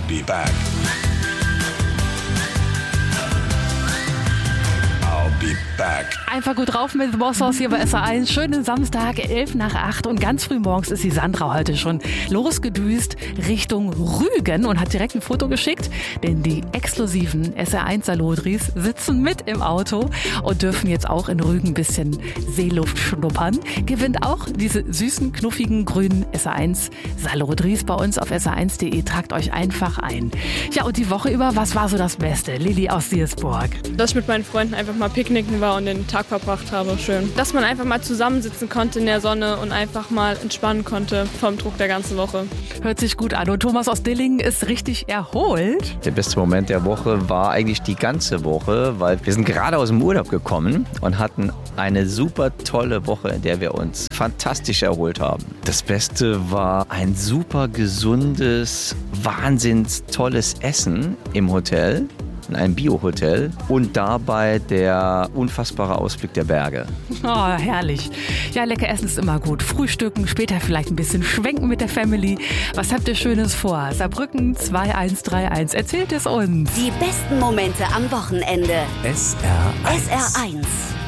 be back. I'll be back. Einfach gut drauf mit The Boss House hier bei SA1. Schönen Samstag, 7:11 und ganz früh morgens ist die Sandra heute schon losgedüst Richtung Rügen und hat direkt ein Foto geschickt, denn die exklusiven SA1 Salodris sitzen mit im Auto und dürfen jetzt auch in Rügen ein bisschen Seeluft schnuppern. Gewinnt auch diese süßen, knuffigen, grünen SA1 Salodris bei uns auf sa1.de. Tragt euch einfach ein. Ja, und die Woche über, was war so das Beste? Lilly aus Diersburg. Dass ich mit meinen Freunden einfach mal picknicken war und den Tag verbracht habe. Schön. Dass man einfach mal zusammensitzen konnte in der Sonne und einfach mal entspannen konnte vom Druck der ganzen Woche. Hört sich gut an. Und Thomas aus Dillingen ist richtig erholt. Der beste Moment der Woche war eigentlich die ganze Woche, weil wir sind gerade aus dem Urlaub gekommen und hatten eine super tolle Woche, in der wir uns fantastisch erholt haben. Das Beste war ein super gesundes, wahnsinns tolles Essen im Hotel. In einem Bio-Hotel und dabei der unfassbare Ausblick der Berge. Oh, herrlich. Ja, lecker essen ist immer gut. Frühstücken, später vielleicht ein bisschen schwenken mit der Family. Was habt ihr Schönes vor? Saarbrücken 2131. Erzählt es uns. Die besten Momente am Wochenende. SR1. SR1.